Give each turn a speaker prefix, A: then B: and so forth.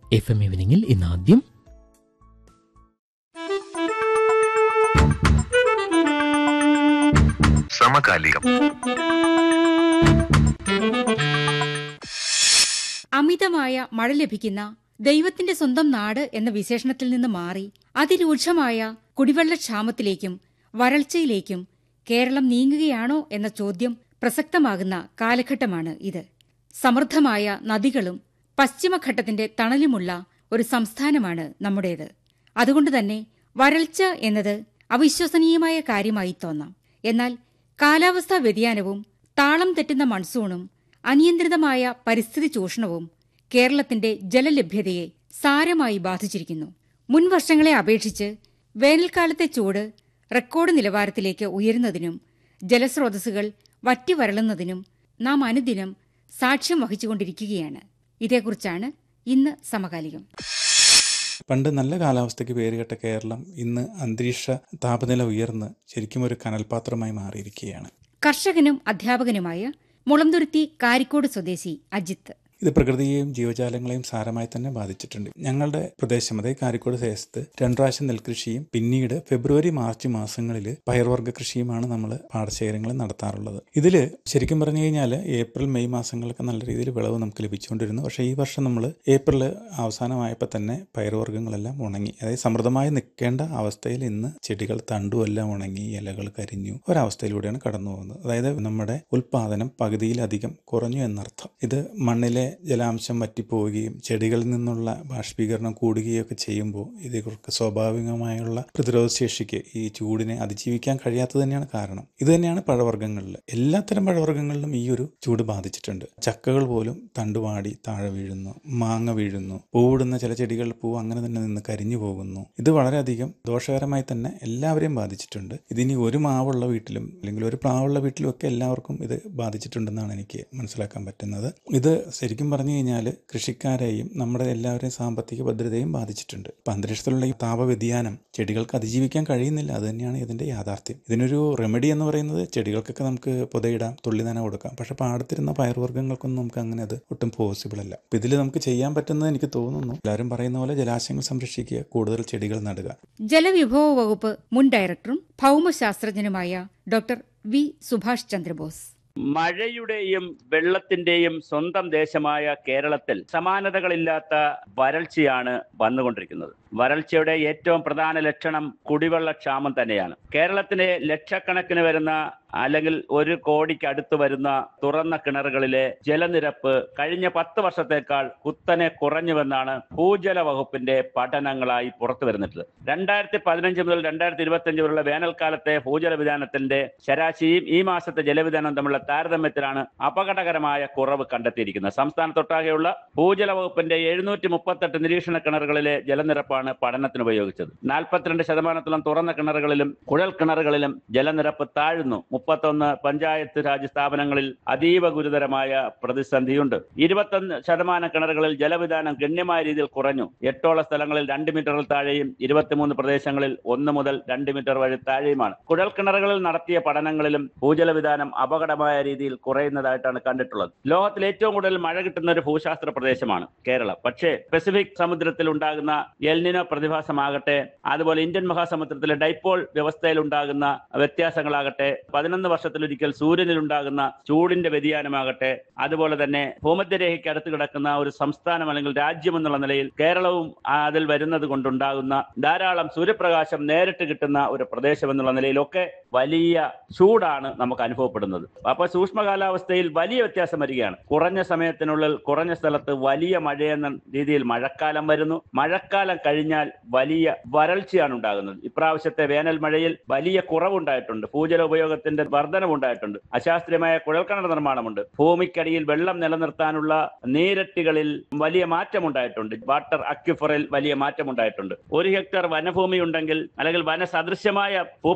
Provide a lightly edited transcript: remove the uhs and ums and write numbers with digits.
A: FM ഈവനിങ്ങിൽ ഇന്ന് ആദ്യം
B: സമകാലികം.
C: അമിതമായ മഴ ലഭിക്കുന്ന ദൈവത്തിന്റെ സ്വന്തം നാട് എന്ന വിശേഷണത്തിൽ നിന്ന് മാറി അതിരൂക്ഷമായ കുടിവെള്ളക്ഷാമത്തിലേക്കും വരൾച്ചയിലേക്കും കേരളം നീങ്ങുകയാണോ എന്ന ചോദ്യം പ്രസക്തമാകുന്ന കാലഘട്ടമാണ് ഇത്. സമൃദ്ധമായ നദികളും പശ്ചിമഘട്ടത്തിന്റെ തണലുമുള്ള ഒരു സംസ്ഥാനമാണ് നമ്മുടേത്. അതുകൊണ്ടുതന്നെ വരൾച്ച എന്നത് അവിശ്വസനീയമായ കാര്യമായി തോന്നാം. എന്നാൽ കാലാവസ്ഥാ വ്യതിയാനവും താളം തെറ്റുന്ന മൺസൂണും അനിയന്ത്രിതമായ പരിസ്ഥിതി ചൂഷണവും കേരളത്തിന്റെ ജലലഭ്യതയെ സാരമായി ബാധിച്ചിരിക്കുന്നു. മുൻവർഷങ്ങളെ അപേക്ഷിച്ച് വേനൽക്കാലത്തെ ചൂട് റെക്കോർഡ് നിലവാരത്തിലേക്ക് ഉയരുന്നതിനും ജലസ്രോതസ്സുകൾ വറ്റിവരളുന്നതിനും നാം അനുദിനം സാക്ഷ്യം വഹിച്ചുകൊണ്ടിരിക്കുകയാണ്. ഇതേക്കുറിച്ചാണ് ഇന്ന് സമകാലികം.
D: പണ്ട് നല്ല കാലാവസ്ഥയ്ക്ക് പേരുകെട്ട കേരളം ഇന്ന് അന്തരീക്ഷ താപനില ഉയർന്ന് ശരിക്കും ഒരു കനൽപാത്രമായി മാറിയിരിക്കുകയാണ്.
C: കർഷകനും അധ്യാപകനുമായ മുളന്തുരുത്തി കാരിക്കോട് സ്വദേശി അജിത്ത്:
D: ഇത് പ്രകൃതിയെയും ജീവജാലങ്ങളെയും സാരമായി തന്നെ ബാധിച്ചിട്ടുണ്ട്. ഞങ്ങളുടെ പ്രദേശം, അതായത് കാരിക്കോട് ദേശത്ത് 2 പ്രാവശ്യം നെൽകൃഷിയും പിന്നീട് ഫെബ്രുവരി മാർച്ച് മാസങ്ങളിൽ പയർവർഗ്ഗ കൃഷിയുമാണ് നമ്മൾ പാടശേഖരങ്ങളിൽ നടത്താറുള്ളത്. ഇതിൽ ശരിക്കും പറഞ്ഞു കഴിഞ്ഞാൽ ഏപ്രിൽ മെയ് മാസങ്ങളൊക്കെ നല്ല രീതിയിൽ വിളവ് നമുക്ക് ലഭിച്ചുകൊണ്ടിരുന്നു. പക്ഷേ ഈ വർഷം നമ്മൾ ഏപ്രിൽ അവസാനമായപ്പോൾ തന്നെ പയർവർഗ്ഗങ്ങളെല്ലാം ഉണങ്ങി. അതായത് സമൃദ്ധമായി നിൽക്കേണ്ട അവസ്ഥയിൽ ഇന്ന് ചെടികൾ തണ്ടുമെല്ലാം ഉണങ്ങി, ഇലകൾ കരിഞ്ഞു ഒരവസ്ഥയിലൂടെയാണ് കടന്നു പോകുന്നത്. അതായത് നമ്മുടെ ഉൽപ്പാദനം പകുതിയിലധികം കുറഞ്ഞു എന്നർത്ഥം. ഇത് മണ്ണിലെ ജലാംശം വറ്റിപ്പോവുകയും ചെടികളിൽ നിന്നുള്ള ബാഷ്പീകരണം കൂടുകയൊക്കെ ചെയ്യുമ്പോൾ ഇതേക്കുറിച്ച് സ്വാഭാവികമായുള്ള പ്രതിരോധ ശേഷിക്ക് ഈ ചൂടിനെ അതിജീവിക്കാൻ കഴിയാത്തത് തന്നെയാണ് കാരണം. ഇത് തന്നെയാണ് പഴവർഗ്ഗങ്ങളിൽ, എല്ലാത്തരം പഴവർഗ്ഗങ്ങളിലും ഈ ഒരു ചൂട് ബാധിച്ചിട്ടുണ്ട്. ചക്കകൾ പോലും തണ്ടുവാടി താഴെ വീഴുന്നു, മാങ്ങ വീഴുന്നു, പൂവിടുന്ന ചില ചെടികൾ പൂ അങ്ങനെ തന്നെ നിന്ന് കരിഞ്ഞു പോകുന്നു. ഇത് വളരെയധികം ദോഷകരമായി തന്നെ എല്ലാവരെയും ബാധിച്ചിട്ടുണ്ട്. ഇതിനി ഒരു മാവുള്ള വീട്ടിലും അല്ലെങ്കിൽ ഒരു പ്ലാവുള്ള വീട്ടിലും ഒക്കെ എല്ലാവർക്കും ഇത് ബാധിച്ചിട്ടുണ്ടെന്നാണ് എനിക്ക് മനസ്സിലാക്കാൻ പറ്റുന്നത്. ഇത് ശരിക്കും പറഞ്ഞു കഴിഞ്ഞാൽ കൃഷിക്കാരെയും നമ്മുടെ എല്ലാവരെയും സാമ്പത്തിക ഭദ്രതയും ബാധിച്ചിട്ടുണ്ട്. ഇപ്പം അന്തരീക്ഷത്തിലുള്ള ഈ താപവ്യതിയാനം ചെടികൾക്ക് അതിജീവിക്കാൻ കഴിയുന്നില്ല. അത് തന്നെയാണ് ഇതിൻ്റെ യാഥാർത്ഥ്യം. ഇതിനൊരു റെമഡി എന്ന് പറയുന്നത് ചെടികൾക്കൊക്കെ നമുക്ക് പുതയിടാം, തുള്ളി നന കൊടുക്കാം. പക്ഷെ പാടത്തിരുന്ന പയർവർഗ്ഗങ്ങൾക്കൊന്നും നമുക്ക് അങ്ങനെ അത് ഒട്ടും പോസിബിൾ അല്ല. അപ്പം ഇതിൽ നമുക്ക് ചെയ്യാൻ പറ്റുന്നത് എനിക്ക് തോന്നുന്നു എല്ലാവരും പറയുന്ന പോലെ ജലാശയങ്ങൾ സംരക്ഷിക്കുക, കൂടുതൽ ചെടികൾ നടുക.
C: ജലവിഭവ വകുപ്പ് മുൻ ഡയറക്ടറും ഭൗമശാസ്ത്രജ്ഞനുമായ ഡോക്ടർ വി സുഭാഷ് ചന്ദ്രബോസ്:
E: മഴയുടെയും വെള്ളത്തിന്റെയും സ്വന്തം ദേശമായ കേരളത്തിൽ സമാനതകളില്ലാത്ത വരൾച്ചയാണ് വന്നുകൊണ്ടിരിക്കുന്നത്. വരൾച്ചയുടെ ഏറ്റവും പ്രധാന ലക്ഷണം കുടിവെള്ളക്ഷാമം തന്നെയാണ്. കേരളത്തിലെ ലക്ഷക്കണക്കിന് വരുന്ന അല്ലെങ്കിൽ 1 കോടിക്ക് അടുത്ത് വരുന്ന തുറന്ന കിണറുകളിലെ ജലനിരപ്പ് കഴിഞ്ഞ 10 വർഷത്തേക്കാൾ കുത്തനെ കുറഞ്ഞുവെന്നാണ് ഭൂജല വകുപ്പിന്റെ പഠനങ്ങളായി പുറത്തു വരുന്നിട്ടുള്ളത്. 2015 മുതൽ 2025 വരെയുള്ള വേനൽക്കാലത്തെ ഭൂജല വിധാനത്തിന്റെ ശരാശരിയും ഈ മാസത്തെ ജലവിധാനം തമ്മിലുള്ള താരതമ്യത്തിലാണ് അപകടകരമായ കുറവ് കണ്ടെത്തിയിരിക്കുന്നത്. സംസ്ഥാനത്തൊട്ടാകെയുള്ള ഭൂജല വകുപ്പിന്റെ 738 നിരീക്ഷണ കിണറുകളിലെ ജലനിരപ്പാണ് പഠനത്തിന് ഉപയോഗിച്ചത്. 42% തുറന്ന കിണറുകളിലും കുഴൽ കിണറുകളിലും ജലനിരപ്പ് താഴുന്നു. 31 പഞ്ചായത്ത് രാജ് സ്ഥാപനങ്ങളിൽ അതീവ ഗുരുതരമായ പ്രതിസന്ധിയുണ്ട്. 21% കിണറുകളിൽ ജലവിധാനം ഗണ്യമായ രീതിയിൽ കുറഞ്ഞു. 8ഓളം സ്ഥലങ്ങളിൽ 2 മീറ്ററിൽ താഴെയും 23 പ്രദേശങ്ങളിൽ 1 മുതൽ 2 മീറ്റർ വഴി താഴെയുമാണ്. കുഴൽ കിണറുകളിൽ നടത്തിയ പഠനങ്ങളിലും ഭൂജല വിധാനം അപകടമായ രീതിയിൽ കുറയുന്നതായിട്ടാണ് കണ്ടിട്ടുള്ളത്. ലോകത്തിൽ ഏറ്റവും കൂടുതൽ മഴ കിട്ടുന്ന ഒരു ഭൂശാസ്ത്ര പ്രദേശമാണ് കേരളം. പക്ഷേ പസഫിക് സമുദ്രത്തിൽ ഉണ്ടാകുന്ന എൽനിനോ പ്രതിഭാസമാകട്ടെ, അതുപോലെ ഇന്ത്യൻ മഹാസമുദ്രത്തിലെ ഡൈപോൾ വ്യവസ്ഥയിൽ ഉണ്ടാകുന്ന വ്യത്യാസങ്ങളാകട്ടെ, 11 വർഷത്തിലൊരിക്കൽ സൂര്യനിൽ ഉണ്ടാകുന്ന ചൂടിന്റെ വ്യതിയാനമാകട്ടെ, അതുപോലെ തന്നെ ഭൂമധ്യരേഖയ്ക്ക് അടുത്ത് കിടക്കുന്ന ഒരു സംസ്ഥാനം അല്ലെങ്കിൽ രാജ്യം എന്നുള്ള നിലയിൽ കേരളവും അതിൽ വരുന്നത് കൊണ്ടുണ്ടാകുന്ന ധാരാളം സൂര്യപ്രകാശം നേരിട്ട് കിട്ടുന്ന ഒരു പ്രദേശം എന്നുള്ള നിലയിലൊക്കെ വലിയ ചൂടാണ് നമുക്ക് അനുഭവപ്പെടുന്നത്. അപ്പോൾ സൂക്ഷ്മ കാലാവസ്ഥയിൽ വലിയ വ്യത്യാസം വരികയാണ്. കുറഞ്ഞ സമയത്തിനുള്ളിൽ കുറഞ്ഞ സ്ഥലത്ത് വലിയ മഴയെന്ന രീതിയിൽ മഴക്കാലം വരുന്നു. മഴക്കാലം കഴിഞ്ഞാൽ വലിയ വരൾച്ചയാണ് ഉണ്ടാകുന്നത്. ഇപ്രാവശ്യത്തെ വേനൽ മഴയിൽ വലിയ കുറവുണ്ടായിട്ടുണ്ട്. ഭൂജല ഉപയോഗത്തിന്റെ വർധനവുണ്ടായിട്ടുണ്ട്. അശാസ്ത്രീയമായ കുഴൽക്കിണർ നിർമ്മാണമുണ്ട്. ഭൂമിക്കടിയിൽ വെള്ളം നിലനിർത്താനുള്ള നീരട്ടികളിൽ വലിയ മാറ്റമുണ്ടായിട്ടുണ്ട്. വാട്ടർ അക്വിഫറിൽ വലിയ മാറ്റമുണ്ടായിട്ടുണ്ട്. 1 ഹെക്ടർ വനഭൂമി ഉണ്ടെങ്കിൽ അല്ലെങ്കിൽ വനസദൃശ്യമായ